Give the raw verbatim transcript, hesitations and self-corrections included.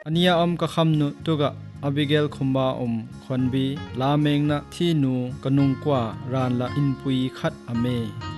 อันนี้อมก็คำนุตุกะอบิเกลคุมบาอมคอนบีลาเมงนะที่นูกนุงกว่ารานละอินปุยคัดอเม